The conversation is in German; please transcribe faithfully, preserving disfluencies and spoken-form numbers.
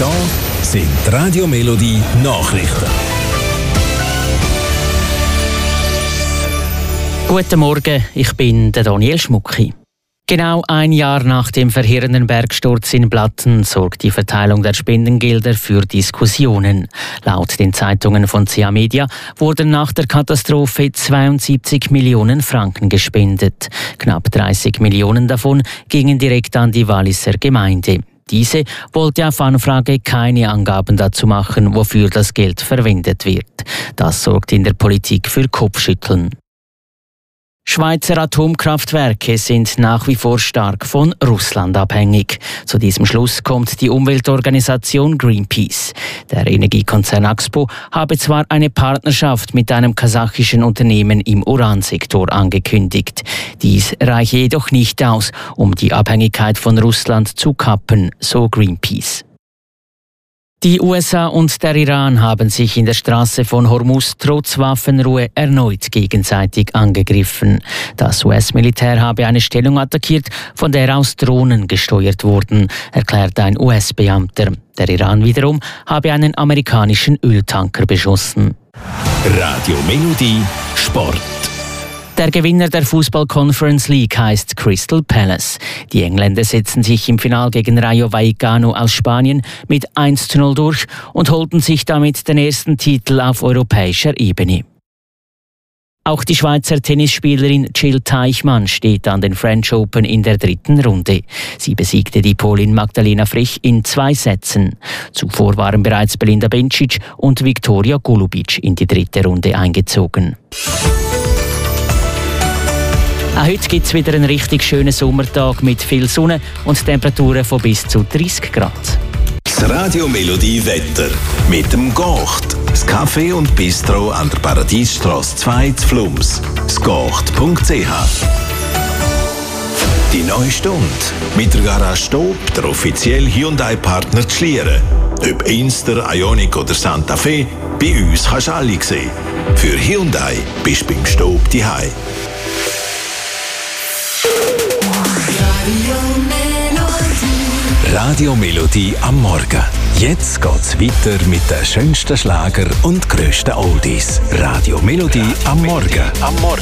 Da sind die Radio Melodie Nachrichten. Guten Morgen, ich bin der Daniel Schmucki. Genau ein Jahr nach dem verheerenden Bergsturz in Blatten sorgt die Verteilung der Spendengelder für Diskussionen. Laut den Zeitungen von C A Media wurden nach der Katastrophe zweiundsiebzig Millionen Franken gespendet. Knapp dreißig Millionen davon gingen direkt an die Walliser Gemeinde. Diese wollte auf Anfrage keine Angaben dazu machen, wofür das Geld verwendet wird. Das sorgt in der Politik für Kopfschütteln. Schweizer Atomkraftwerke sind nach wie vor stark von Russland abhängig. Zu diesem Schluss kommt die Umweltorganisation Greenpeace. Der Energiekonzern Axpo habe zwar eine Partnerschaft mit einem kasachischen Unternehmen im Uransektor angekündigt. Dies reiche jedoch nicht aus, um die Abhängigkeit von Russland zu kappen, so Greenpeace. Die U S A und der Iran haben sich in der Straße von Hormuz trotz Waffenruhe erneut gegenseitig angegriffen. Das U S-Militär habe eine Stellung attackiert, von der aus Drohnen gesteuert wurden, erklärt ein U S-Beamter. Der Iran wiederum habe einen amerikanischen Öltanker beschossen. Radio Melodie Sport. Der Gewinner der Fußball-Conference League heißt Crystal Palace. Die Engländer setzten sich im Finale gegen Rayo Vallecano aus Spanien mit eins zu null durch und holten sich damit den ersten Titel auf europäischer Ebene. Auch die Schweizer Tennisspielerin Jill Teichmann steht an den French Open in der dritten Runde. Sie besiegte die Polin Magdalena Frech in zwei Sätzen. Zuvor waren bereits Belinda Bencic und Viktoria Golubic in die dritte Runde eingezogen. Auch heute gibt es wieder einen richtig schönen Sommertag mit viel Sonne und Temperaturen von bis zu dreißig Grad. Das Radio Melodie Wetter mit dem Gocht. Das Café und Bistro an der Paradiesstrasse zwei zu Flums. sgocht punkt c h. Die neue Stunde mit der Garage Stob, der offizielle Hyundai-Partner zu Schlieren. Ob Inster, Ioniq oder Santa Fe, bei uns kannst du alle sehen. Für Hyundai bist du beim Stob daheim. Radio Melodie am Morgen. Jetzt geht's weiter mit den schönsten Schlager und grössten Oldies. Radio Melodie am Morgen. Am Morgen.